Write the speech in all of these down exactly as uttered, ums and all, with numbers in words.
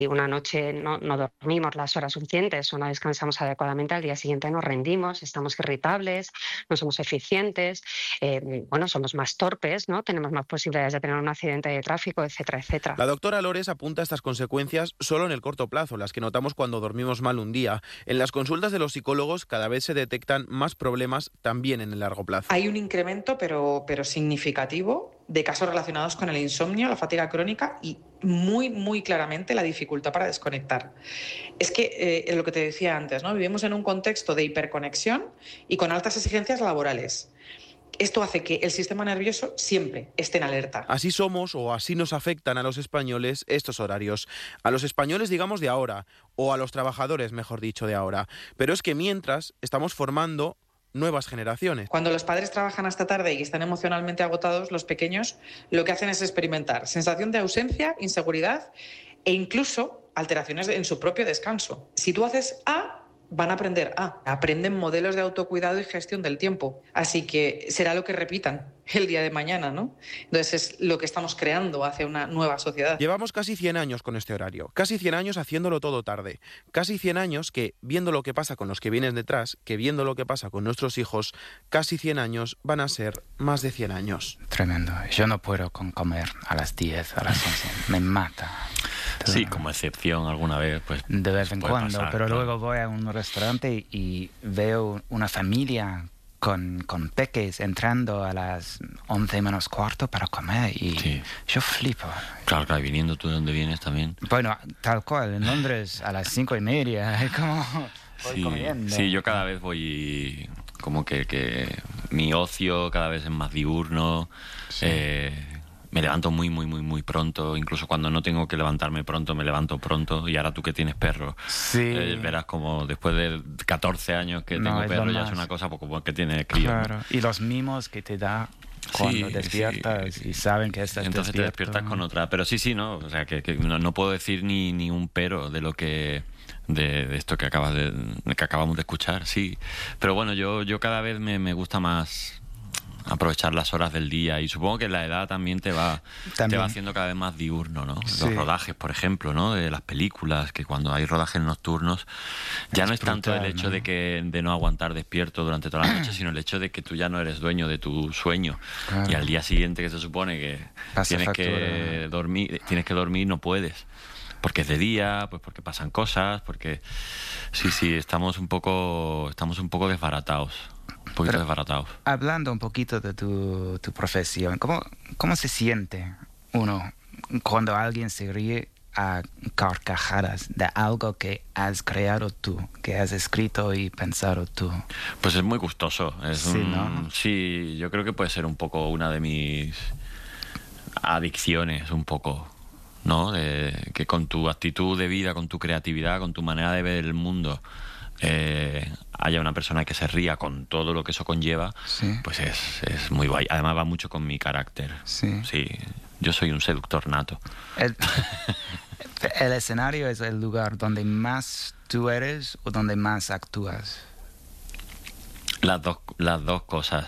y una noche no, no dormimos las horas suficientes o no descansamos adecuadamente, al día siguiente nos rendimos, estamos irritables, no somos eficientes, eh, bueno, somos más torpes, ¿no? Tenemos más posibilidades de tener un accidente de tráfico, etcétera, etcétera. La doctora Lores apunta estas consecuencias solo en el corto plazo, las que notamos cuando dormimos mal un día. En las consultas de los psicólogos cada vez se detectan más problemas también en el largo plazo. Hay un incremento, pero, pero significativo, de casos relacionados con el insomnio, la fatiga crónica y muy, muy claramente la dificultad para desconectar. Es que, eh, lo que te decía antes, ¿no? Vivimos en un contexto de hiperconexión y con altas exigencias laborales. Esto hace que el sistema nervioso siempre esté en alerta. Así somos o así nos afectan a los españoles estos horarios. A los españoles, digamos, de ahora, o a los trabajadores, mejor dicho, de ahora. Pero es que mientras estamos formando nuevas generaciones. Cuando los padres trabajan hasta tarde y están emocionalmente agotados, los pequeños lo que hacen es experimentar sensación de ausencia, inseguridad e incluso alteraciones en su propio descanso. Si tú haces A, van a aprender A. Aprenden modelos de autocuidado y gestión del tiempo. Así que será lo que repitan el día de mañana, ¿no? Entonces es lo que estamos creando hacia una nueva sociedad. Llevamos casi cien años con este horario, casi cien años haciéndolo todo tarde, casi cien años que, viendo lo que pasa con los que vienen detrás, que viendo lo que pasa con nuestros hijos, casi cien años van a ser más de cien años. Tremendo. Yo no puedo con comer a las diez, a las once. Me mata. Sí, como excepción alguna vez, pues de vez en cuando, pasar, pero claro. luego voy a un restaurante y veo una familia con, con peques entrando a las once menos cuarto para comer y Sí. yo flipo. Claro, claro, y viniendo tú de donde vienes también. Bueno, tal cual, en Londres a las cinco y media, es como voy Sí, comiendo. sí, yo cada vez voy como que, que mi ocio cada vez es más diurno. Sí. eh, Me levanto muy, muy, muy, muy pronto. Incluso cuando no tengo que levantarme pronto, me levanto pronto. Y ahora tú que tienes perro, Sí. eh, verás como después de catorce años que No, tengo es perro, lo ya más. es una cosa porque como que tiene crío. ¿no? Claro, y los mimos que te da cuando Sí, despiertas sí. y saben que estás Entonces te despierto. despiertas con otra. Pero sí, sí, ¿no? O sea, que, que no, no puedo decir ni, ni un pero de lo que... De, de esto que acabas de, que acabamos de escuchar, sí. Pero bueno, yo, yo cada vez me, me gusta más aprovechar las horas del día y supongo que la edad también te va También. te va haciendo cada vez más diurno, ¿no? Sí. Los rodajes, por ejemplo, ¿no? De las películas, que cuando hay rodajes nocturnos ya Es no es tanto brutal, el hecho ¿no? de que de no aguantar despierto durante toda la noche, sino el hecho de que tú ya no eres dueño de tu sueño. Claro. Y al día siguiente, que se supone que Pasa tienes factura. que dormir, tienes que dormir, no puedes. Porque es de día, pues porque pasan cosas, porque sí, sí, estamos un poco estamos un poco desbaratados. Un poquito Pero- desbaratados. Hablando un poquito de tu, tu profesión, ¿cómo, ¿cómo se siente uno cuando alguien se ríe a carcajadas de algo que has creado tú, que has escrito y pensado tú? Pues es muy gustoso. Es Sí, un- ¿no? sí, yo creo que puede ser un poco una de mis adicciones, un poco, ¿no? De, que con tu actitud de vida, con tu creatividad, con tu manera de ver el mundo, eh, haya una persona que se ría con todo lo que eso conlleva, Sí. pues es, es muy guay. Además va mucho con mi carácter. Sí. Sí, yo soy un seductor nato. El, el escenario es el lugar donde más tú eres o donde más actúas. Las dos, las dos cosas.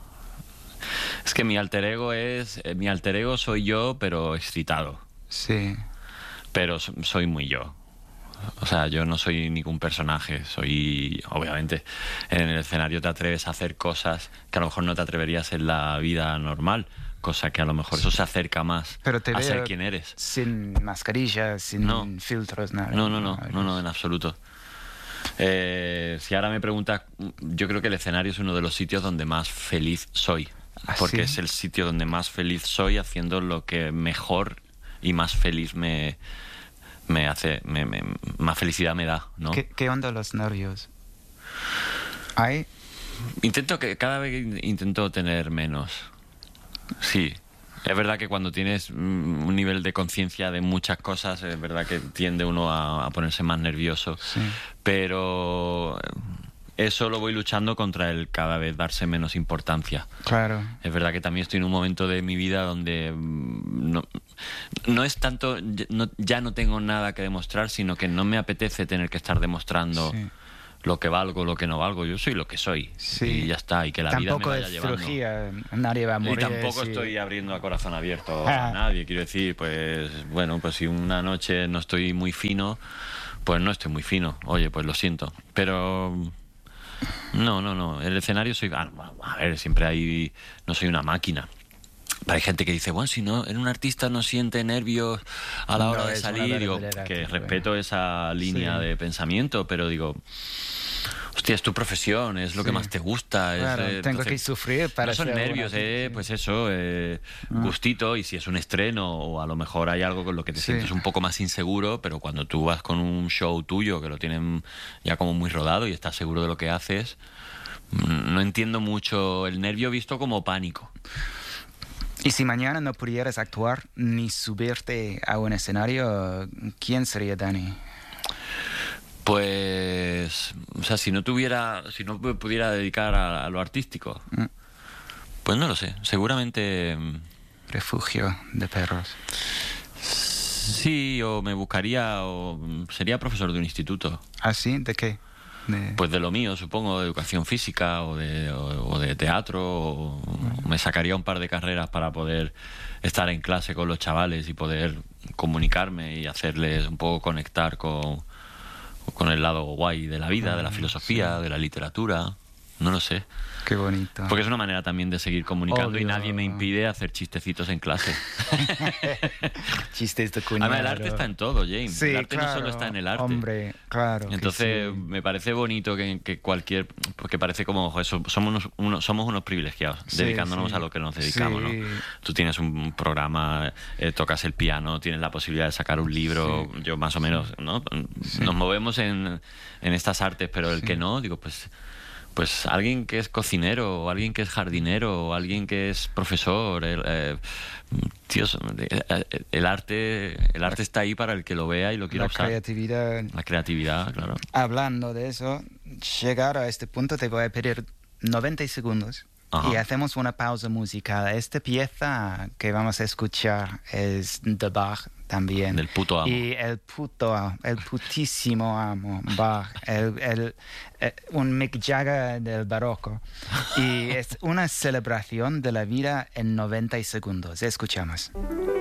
Es que mi alter ego es... eh, mi alter ego soy yo, pero excitado. Sí. Pero so- soy muy yo. O sea, yo no soy ningún personaje. Soy... Obviamente, en el escenario te atreves a hacer cosas que a lo mejor no te atreverías en la vida normal. Cosa que a lo mejor eso se acerca más Pero te a ser veo quien eres. sin mascarilla, sin No. filtros, nada. No, no, no, no, no, en absoluto. Eh, si ahora me preguntas, yo creo que el escenario es uno de los sitios donde más feliz soy. ¿Ah, Porque sí? es el sitio donde más feliz soy haciendo lo que mejor y más feliz me, me hace, me, me- más felicidad me da, ¿no? ¿Qué, ¿Qué onda los nervios? ¿Hay? Intento que cada vez intento tener menos. Sí. Es verdad que cuando tienes mm, un nivel de conciencia de muchas cosas, es verdad que tiende uno a, a ponerse más nervioso. Sí. Pero eh, eso lo voy luchando contra el cada vez darse menos importancia. Claro. Es verdad que también estoy en un momento de mi vida donde mm, no, no es tanto, ya no, ya no tengo nada que demostrar, sino que no me apetece tener que estar demostrando Sí. lo que valgo, lo que no valgo. Yo soy lo que soy. Sí. Y ya está. Y que la Tampoco vida me vaya es llevando. cirugía, nadie va a morir. Y tampoco sí. estoy abriendo a corazón abierto Ah. a nadie. Quiero decir, pues bueno, pues si una noche no estoy muy fino, pues no estoy muy fino. Oye, pues lo siento. Pero no, no, no. El escenario soy... A ver, siempre hay... No soy una máquina. Pero hay gente que dice, bueno, si no, un artista no siente nervios a la hora No, de es una salir. Digo, verdadera que actitud. respeto esa línea Sí. de pensamiento, pero digo... Hostia, es tu profesión, es lo que Sí. más te gusta. Es, Claro, eh, tengo entonces, que sufrir para no son ser una nervios, actriz, eh, sí. pues eso, eh, Ah. gustito, y si es un estreno o a lo mejor hay algo con lo que te Sí. sientes un poco más inseguro, pero cuando tú vas con un show tuyo que lo tienen ya como muy rodado y estás seguro de lo que haces, mm, no entiendo mucho el nervio visto como pánico. Y si mañana no pudieras actuar ni subirte a un escenario, ¿quién sería Dani? Pues, o sea, si no tuviera, si no me pudiera dedicar a, a lo artístico, Mm. pues no lo sé, seguramente mm, Refugio de perros. sí, o me buscaría, o mm, sería profesor de un instituto. ¿Ah, sí? ¿De qué? De... Pues de lo mío, supongo, de educación física o de, o, o de teatro, o, o me sacaría un par de carreras para poder estar en clase con los chavales y poder comunicarme y hacerles un poco conectar con, con el lado guay de la vida, de la filosofía, de la literatura, no lo sé. Qué bonito. Porque es una manera también de seguir comunicando y Obvio. nadie me impide hacer chistecitos en clase. Chistes de cuñado. Además, el arte está en todo, James. Sí, el arte claro, no solo está en el arte. Hombre, claro. que Entonces, sí. me parece bonito que, que cualquier... Porque parece como, ojo, eso, somos, unos, unos- somos unos privilegiados, Sí, dedicándonos sí. a lo que nos dedicamos, Sí. ¿no? Tú tienes un programa, eh, tocas el piano, tienes la posibilidad de sacar un libro, yo más o menos, ¿no? Nos movemos en, en estas artes, pero el Sí. que no, digo, pues... Pues alguien que es cocinero, o alguien que es jardinero, o alguien que es profesor, el, eh, tíos, eh, el arte, el arte está ahí para el que lo vea y lo quiera La usar. creatividad. La creatividad, claro. Hablando de eso, llegar a este punto te voy a pedir noventa segundos. Ajá. Y hacemos una pausa musical. Esta pieza que vamos a escuchar es de Bach también. Del puto amo. Y el puto amo, el putísimo amo, Bach, el, el, eh, un Mick Jagger del barroco. Y es una celebración de la vida en noventa segundos. Escuchamos.